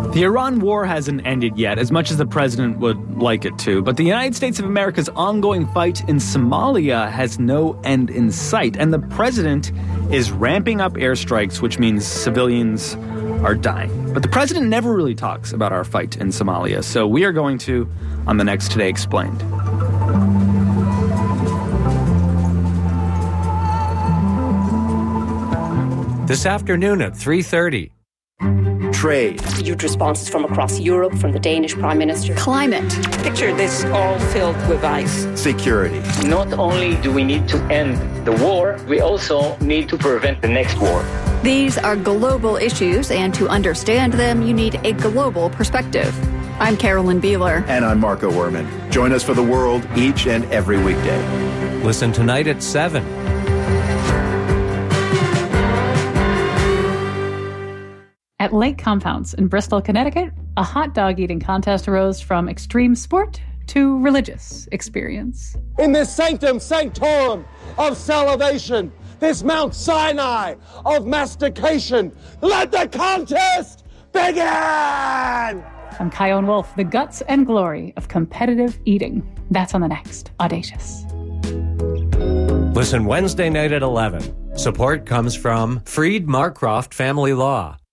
The Iran war hasn't ended yet, as much as the president would like it to, but the United States of America's ongoing fight in Somalia has no end in sight, and the president is ramping up airstrikes, which means civilians are dying. But the president never really talks about our fight in Somalia, so we are going to on the next Today Explained. This afternoon at 3:30. Trade. Huge responses from across Europe, from the Danish Prime Minister. Climate. Picture this all filled with ice. Security. Not only do we need to end the war, we also need to prevent the next war. These are global issues, and to understand them, you need a global perspective. I'm Carolyn Beeler. And I'm Marco Werman. Join us for The World each and every weekday. Listen tonight at 7. At Lake Compounce in Bristol, Connecticut, a hot dog eating contest arose from extreme sport to religious experience. In this sanctum sanctorum of salivation, this Mount Sinai of mastication, let the contest begin! I'm Kyone Wolf, the guts and glory of competitive eating. That's on the next Audacious. Listen Wednesday night at 11. Support comes from Freed Marcroft Family Law.